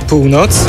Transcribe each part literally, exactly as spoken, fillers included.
północ.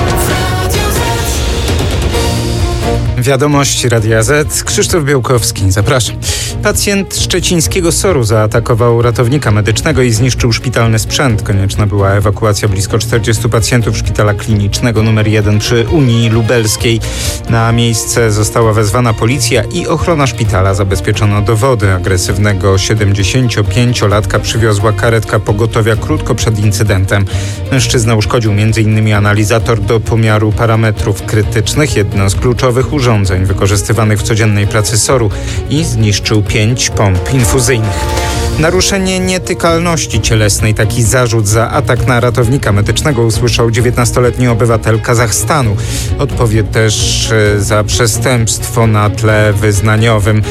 Wiadomości Radia Z. Krzysztof Białkowski, zapraszam. Pacjent szczecińskiego soru zaatakował ratownika medycznego i zniszczył szpitalny sprzęt. Konieczna była ewakuacja blisko czterdziestu pacjentów szpitala klinicznego numer jeden przy Unii Lubelskiej. Na miejsce została wezwana policja i ochrona szpitala. Zabezpieczono dowody. Agresywnego siedemdziesięciopięciolatka przywiozła karetka pogotowia krótko przed incydentem. Mężczyzna uszkodził między innymi analizator do pomiaru parametrów krytycznych, jedno z kluczowych urządzeń wykorzystywanych w codziennej pracy soru, i zniszczył pięć pomp infuzyjnych. Naruszenie nietykalności cielesnej. Taki zarzut za atak na ratownika medycznego usłyszał dziewiętnastoletni obywatel Kazachstanu. Odpowie też za przestępstwo na tle wyznaniowym.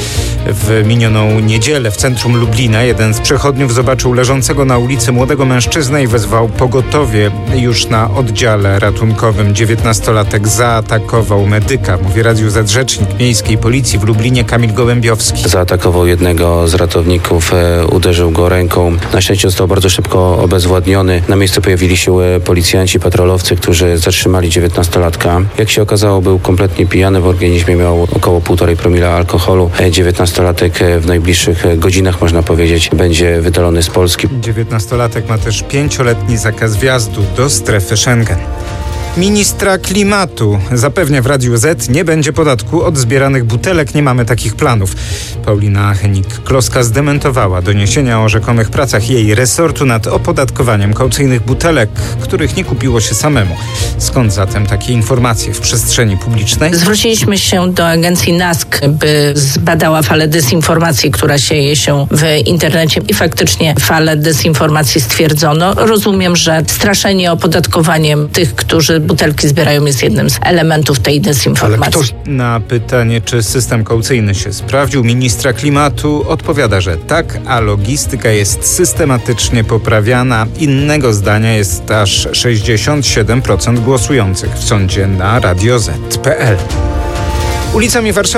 W minioną niedzielę w centrum Lublina jeden z przechodniów zobaczył leżącego na ulicy młodego mężczyznę i wezwał pogotowie. Już na oddziale ratunkowym dziewiętnastolatek zaatakował medyka. Mówi Radiu Z rzecznik miejskiej policji w Lublinie Kamil Gołębiowski. Zaatakował jednego z ratowników, e, uderzył go ręką. Na szczęście został bardzo szybko obezwładniony. Na miejscu pojawili się policjanci, patrolowcy, którzy zatrzymali dziewiętnastolatka. Jak się okazało, był kompletnie pijany, w organizmie miał około półtorej promila alkoholu. dziewiętnastolatek w najbliższych godzinach, można powiedzieć, będzie wydalony z Polski. dziewiętnastolatek ma też pięcioletni zakaz wjazdu do strefy Schengen. Ministra klimatu zapewnia w Radiu Z, nie będzie podatku od zbieranych butelek, nie mamy takich planów. Paulina Henik-Kloska zdementowała doniesienia o rzekomych pracach jej resortu nad opodatkowaniem kaucyjnych butelek, których nie kupiło się samemu. Skąd zatem takie informacje w przestrzeni publicznej? Zwróciliśmy się do agencji N A S K, by zbadała falę dezinformacji, która sieje się w internecie, i faktycznie falę dezinformacji stwierdzono. Rozumiem, że straszenie opodatkowaniem tych, którzy butelki zbierają, jest jednym z elementów tej dezinformacji. Na pytanie, czy system kaucyjny się sprawdził, ministra klimatu odpowiada, że tak, a logistyka jest systematycznie poprawiana. Innego zdania jest aż sześćdziesiąt siedem procent głosujących w sądzie na radio zet kropka pe el. Ulicami Warszawy